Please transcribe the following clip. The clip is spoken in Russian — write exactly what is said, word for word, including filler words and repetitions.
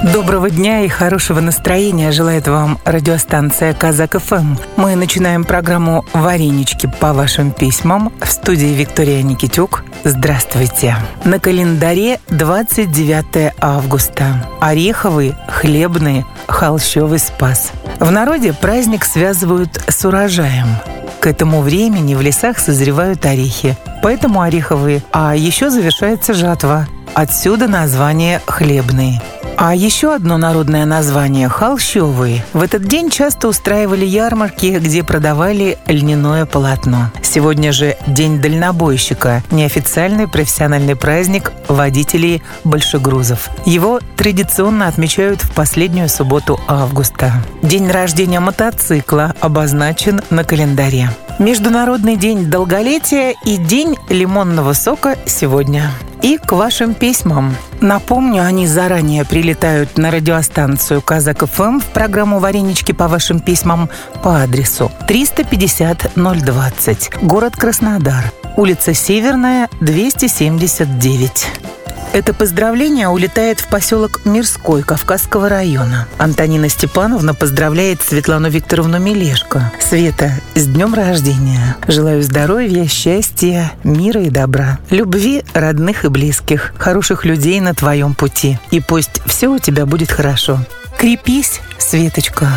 Доброго дня и хорошего настроения желает вам радиостанция Казак эф эм. Мы начинаем программу «Варенички по вашим письмам». В студии Виктория Никитюк. Здравствуйте. На календаре двадцать девятое августа. Ореховый, хлебный, холщовый Спас. В народе праздник связывают с урожаем. К этому времени в лесах созревают орехи, поэтому ореховые, а еще завершается жатва. Отсюда название «хлебный». А еще одно народное название – холщовый. В этот день часто устраивали ярмарки, где продавали льняное полотно. Сегодня же День дальнобойщика – неофициальный профессиональный праздник водителей большегрузов. Его традиционно отмечают в последнюю субботу августа. День рождения мотоцикла обозначен на календаре. Международный день долголетия и День лимонного сока сегодня. И к вашим письмам. Напомню, они заранее прилетают на радиостанцию Казак эф эм в программу «Варенички по вашим письмам» по адресу триста пятьдесят ноль двадцать, город Краснодар, улица Северная, двести семьдесят девять. Это поздравление улетает в поселок Мирской Кавказского района. Антонина Степановна поздравляет Светлану Викторовну Мелешко. Света, с днем рождения! Желаю здоровья, счастья, мира и добра, любви родных и близких, хороших людей на твоем пути. И пусть все у тебя будет хорошо. Крепись, Светочка!